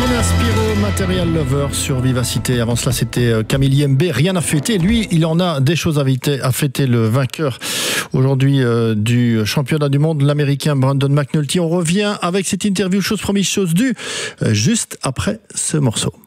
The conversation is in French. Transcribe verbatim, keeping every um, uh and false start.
Sonia Spiro, Material Lover sur Vivacité. Avant cela, c'était Camille Yembe. Rien à fêter. Lui, il en a des choses à fêter, à fêter le vainqueur aujourd'hui euh, du championnat du monde, l'américain Brandon McNulty. On revient avec cette interview, chose promise, chose due, euh, juste après ce morceau.